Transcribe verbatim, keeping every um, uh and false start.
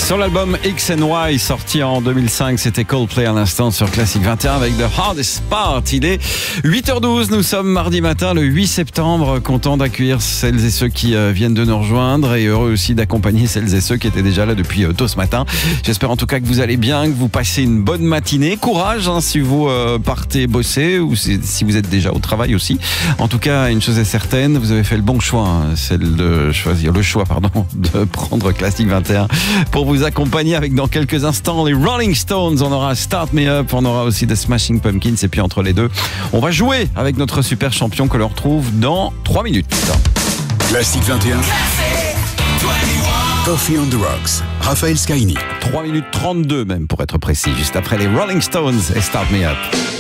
Sur l'album X and Y sorti en deux mille cinq, c'était Coldplay à l'instant sur Classic vingt et un avec The Hardest Part. Il est huit heures douze, nous sommes mardi matin le huit septembre, content d'accueillir celles et ceux qui viennent de nous rejoindre et heureux aussi d'accompagner celles et ceux qui étaient déjà là depuis tôt ce matin. J'espère en tout cas que vous allez bien, que vous passez une bonne matinée. Courage hein, si vous euh, partez bosser ou si, si vous êtes déjà au travail aussi. En tout cas, une chose est certaine, vous avez fait le bon choix, hein, celle de choisir le choix pardon, de prendre Classic vingt et un pour vous accompagner avec dans quelques instants les Rolling Stones. On aura Start Me Up, on aura aussi The Smashing Pumpkins et puis entre les deux, on va jouer avec notre super champion que l'on retrouve dans trois minutes. Classic vingt et un. Coffee on the Rocks. Raphaël Scaini. trois minutes trente-deux même pour être précis, juste après les Rolling Stones et Start Me Up.